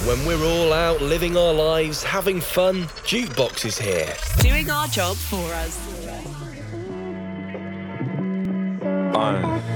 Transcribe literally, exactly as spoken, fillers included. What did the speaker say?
When we're all out living our lives, having fun, Jukebox is here. Doing our job for us. One.